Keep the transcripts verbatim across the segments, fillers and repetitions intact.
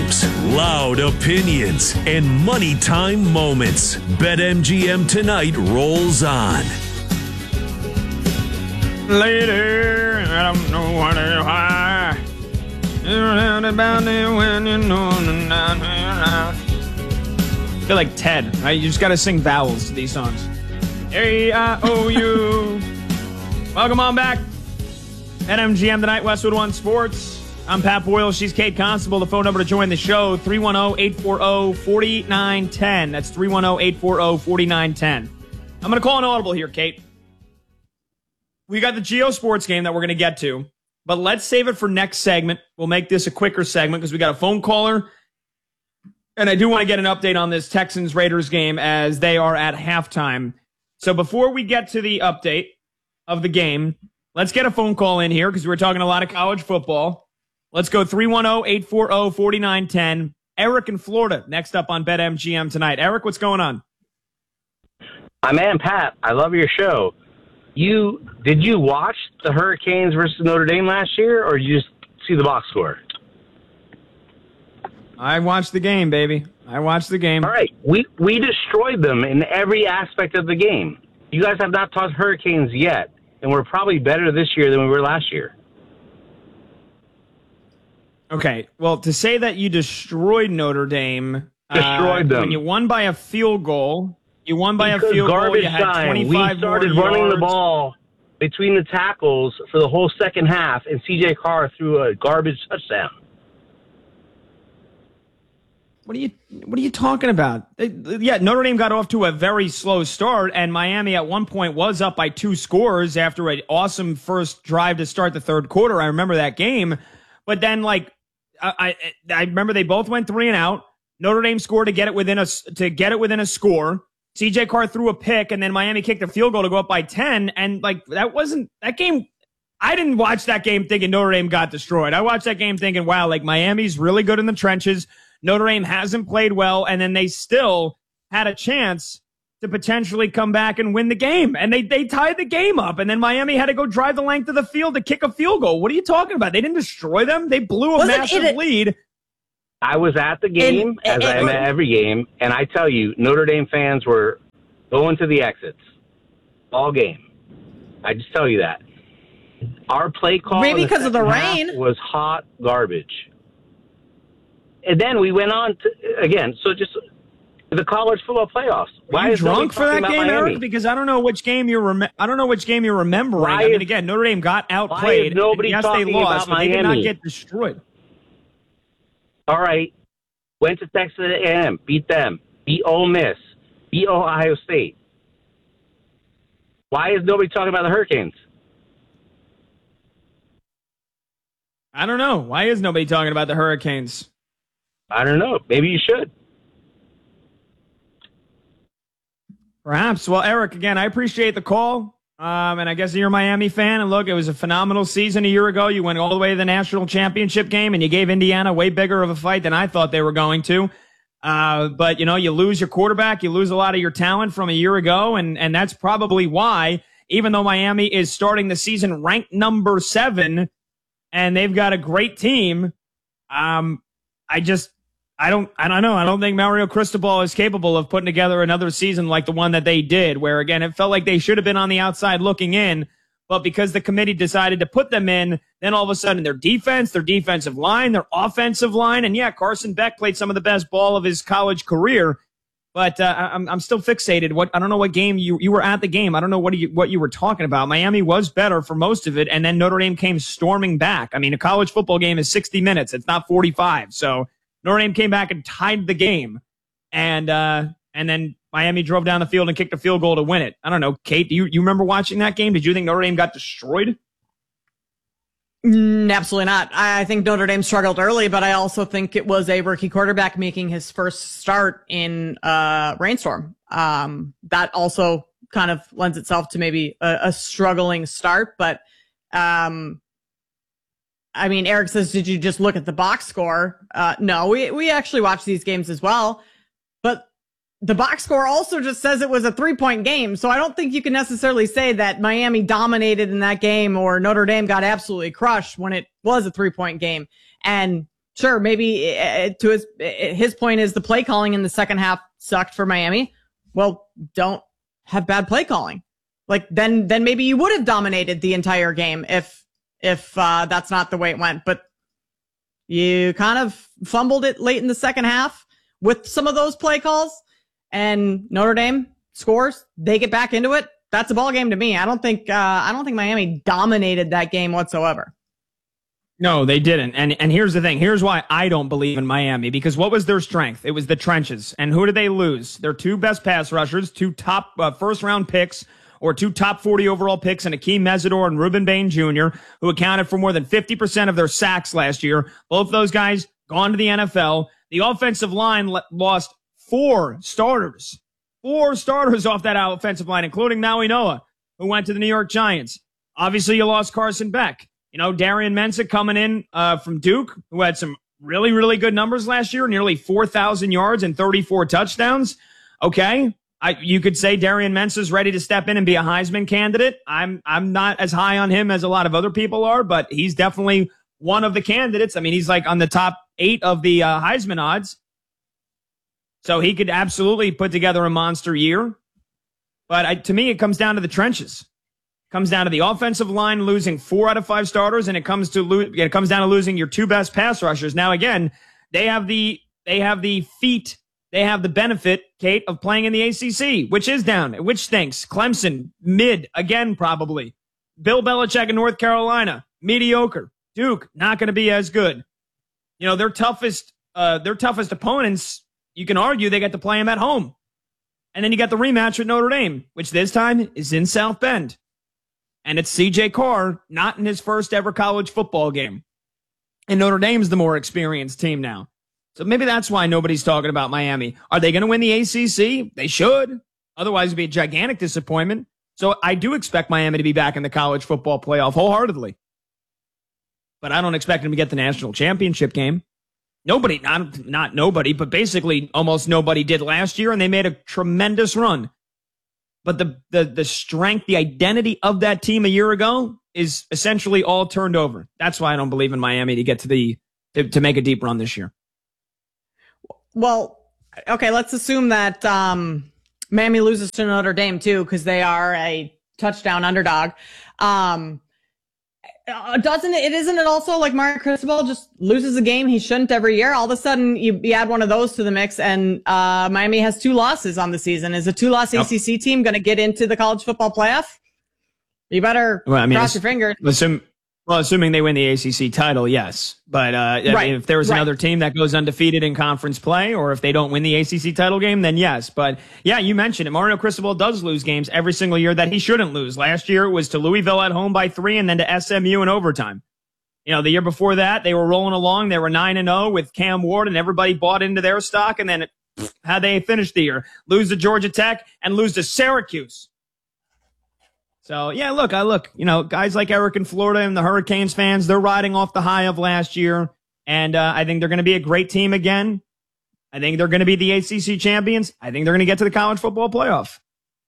games, loud opinions, and money time moments. BetMGM Tonight rolls on. Later, I don't know what I about it when you know. I feel like Ted, right? You just got to sing vowels to these songs. A I O U. Welcome on back. BetMGM Tonight, Westwood One Sports. I'm Pat Boyle. She's Kate Constable. The phone number to join the show, three one zero, eight four zero, four nine one zero. That's three one zero, eight four zero, four nine one zero. I'm going to call an audible here, Kate. We got the Geo Sports game that we're going to get to, but let's save it for next segment. We'll make this a quicker segment because we got a phone caller, and I do want to get an update on this Texans-Raiders game as they are at halftime. So before we get to the update of the game, let's get a phone call in here because we're talking a lot of college football. Let's go three one zero, eight four zero, four nine one zero. Eric in Florida next up on BetMGM Tonight. Eric, what's going on? My man, Pat, I love your show. You Did you watch the Hurricanes versus Notre Dame last year, or did you just see the box score? I watched the game, baby. I watched the game. All right. We, we destroyed them in every aspect of the game. You guys have not taught Hurricanes yet, and we're probably better this year than we were last year. Okay, well, to say that you destroyed Notre Dame, destroyed uh, them when you won by a field goal, you won by because a field goal. You had time. twenty-five We started more running yards. the ball between the tackles for the whole second half, and C J Carr threw a garbage touchdown. What are you What are you talking about? Yeah, Notre Dame got off to a very slow start, and Miami at one point was up by two scores after an awesome first drive to start the third quarter. I remember that game, but then like I I, I remember they both went three and out. Notre Dame scored to get it within a to get it within a score. C J Carr threw a pick, and then Miami kicked a field goal to go up by ten. And like that wasn't that game. I didn't watch that game thinking Notre Dame got destroyed. I watched that game thinking, wow, like Miami's really good in the trenches. Notre Dame hasn't played well, and then they still had a chance to potentially come back and win the game. And they they tied the game up, and then Miami had to go drive the length of the field to kick a field goal. What are you talking about? They didn't destroy them. They blew a Wasn't massive it a- lead. I was at the game, And- as I am and- at every game, and I tell you, Notre Dame fans were going to the exits all game. I just tell you that. Our play call Maybe in the because of the second half rain. was hot garbage. And then we went on to, again, so just the college football playoffs. Why are you is nobody drunk for talking that about game, Miami? Eric? Because I don't know which game you're rem- I don't know which game you're remembering. Why I mean, is- again, Notre Dame got why outplayed. is nobody yes, they talking lost, about but they did not Miami? get destroyed. All right. Went to Texas A and M, beat them, beat Ole Miss, beat Ohio State. Why is nobody talking about the Hurricanes? I don't know. Why is nobody talking about the Hurricanes? I don't know. Maybe you should. Perhaps. Well, Eric, again, I appreciate the call. Um, and I guess you're a Miami fan. And look, it was a phenomenal season a year ago. You went all the way to the national championship game, and you gave Indiana way bigger of a fight than I thought they were going to. Uh, but, you know, you lose your quarterback. You lose a lot of your talent from a year ago. And, and that's probably why, even though Miami is starting the season ranked number seven, and they've got a great team, um, I just, I don't, I don't know. I don't think Mario Cristobal is capable of putting together another season like the one that they did, where again, it felt like they should have been on the outside looking in, but because the committee decided to put them in, then all of a sudden their defense, their defensive line, their offensive line, and yeah, Carson Beck played some of the best ball of his college career, but uh, I'm, I'm still fixated. What, I don't know what game you, you were at the game. I don't know what you, what you were talking about. Miami was better for most of it, and then Notre Dame came storming back. I mean, a college football game is sixty minutes. It's not forty-five. So Notre Dame came back and tied the game, and uh, and then Miami drove down the field and kicked a field goal to win it. I don't know, Kate, do you, you remember watching that game? Did you think Notre Dame got destroyed? Mm, absolutely not. I I think Notre Dame struggled early, but I also think it was a rookie quarterback making his first start in uh rainstorm. Um, that also kind of lends itself to maybe a, a struggling start, but um, I mean, Eric says, did you just look at the box score? Uh, no, we, we actually watch these games as well, but the box score also just says it was a three point game. So I don't think you can necessarily say that Miami dominated in that game or Notre Dame got absolutely crushed when it was a three point game. And sure, maybe uh, to his his point is the play calling in the second half sucked for Miami. Well, don't have bad play calling. Like then, then maybe you would have dominated the entire game if if uh, that's not the way it went. But you kind of fumbled it late in the second half with some of those play calls, and Notre Dame scores. They get back into it. That's a ball game to me. I don't think uh, I don't think Miami dominated that game whatsoever. No, they didn't. And and here's the thing. Here's why I don't believe in Miami, because what was their strength? It was the trenches. And who did they lose? Their two best pass rushers, two top uh, first round picks, or two top forty overall picks, and Akeem Mesidor and Ruben Bain Junior, who accounted for more than fifty percent of their sacks last year. Both those guys gone to the N F L. The offensive line le- lost four starters. Four starters off that offensive line, including Maui Noah, who went to the New York Giants. Obviously, you lost Carson Beck. You know, Darian Mensah coming in uh, from Duke, who had some really, really good numbers last year, nearly four thousand yards and thirty-four touchdowns. Okay, I, you could say Darian Mensah's ready to step in and be a Heisman candidate. I'm I'm not as high on him as a lot of other people are, but he's definitely one of the candidates. I mean, he's like on the top eight of the uh, Heisman odds. So he could absolutely put together a monster year. But I, to me, it comes down to the trenches. It comes down to the offensive line losing four out of five starters, and it comes to lo- it comes down to losing your two best pass rushers. Now, again, they have the they have the feat, they have the benefit, Kate, of playing in the A C C, which is down, which stinks. Clemson, mid again, probably. Bill Belichick in North Carolina, mediocre. Duke, not going to be as good. You know, their toughest uh, their toughest opponents. You can argue they get to play them at home. And then you got the rematch with Notre Dame, which this time is in South Bend. And it's C J Carr, not in his first ever college football game. And Notre Dame's the more experienced team now. So maybe that's why nobody's talking about Miami. Are they going to win the A C C? They should. Otherwise, it'd be a gigantic disappointment. So I do expect Miami to be back in the college football playoff wholeheartedly. But I don't expect them to get the national championship game. Nobody, not, not nobody, but basically almost nobody did last year, and they made a tremendous run. But the, the, the strength, the identity of that team a year ago is essentially all turned over. That's why I don't believe in Miami to get to the, to, to make a deep run this year. Well, okay, let's assume that um, Miami loses to Notre Dame too, because they are a touchdown underdog. Um, Uh, doesn't it, it isn't it also like Mario Cristobal just loses a game he shouldn't every year? All of a sudden you, you add one of those to the mix, and uh, Miami has two losses on the season. Is a two-loss yep. A C C team going to get into the college football playoff? You better well, I mean, cross your fingers. Assume, well, assuming they win the A C C title, yes. But uh, right. I mean, if there was right. another team that goes undefeated in conference play, or if they don't win the A C C title game, then yes. But yeah, you mentioned it. Mario Cristobal does lose games every single year that he shouldn't lose. Last year it was to Louisville at home by three, and then to S M U in overtime. You know, the year before that, they were rolling along. They were nine and oh with Cam Ward, and everybody bought into their stock. And then it, how they finished the year? Lose to Georgia Tech and lose to Syracuse. So, yeah, look, I look, you know, guys like Eric in Florida and the Hurricanes fans, they're riding off the high of last year. And uh, I think they're going to be a great team again. I think they're going to be the A C C champions. I think they're going to get to the college football playoff.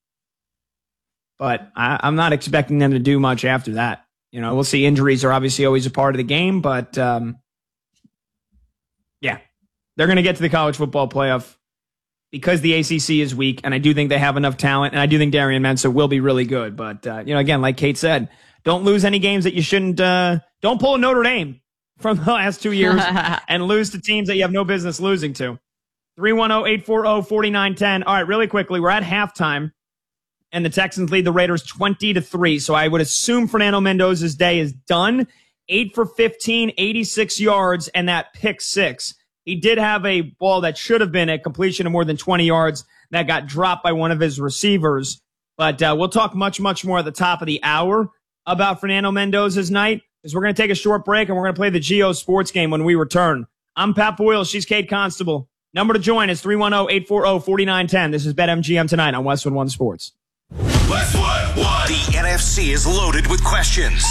But I, I'm not expecting them to do much after that. You know, we'll see. Injuries are obviously always a part of the game. But, um, yeah, they're going to get to the college football playoff because the A C C is weak, and I do think they have enough talent, and I do think Darian Mensah will be really good. But, uh, you know, again, like Kate said, don't lose any games that you shouldn't uh, – don't pull a Notre Dame from the last two years and lose to teams that you have no business losing to. three one zero, eight four zero, four nine one zero. All right, really quickly, we're at halftime, and the Texans lead the Raiders twenty to three, so I would assume Fernando Mendoza's day is done. eight for fifteen, eighty-six yards, and that pick six. He did have a ball that should have been a completion of more than twenty yards that got dropped by one of his receivers. But uh, we'll talk much, much more at the top of the hour about Fernando Mendoza's night, because we're going to take a short break and we're going to play the Geo Sports game when we return. I'm Pat Boyle. She's Kate Constable. Number to join is three one zero, eight four zero, four nine one zero. This is BetMGM Tonight on Westwood One Sports. Westwood One. The N F C is loaded with questions.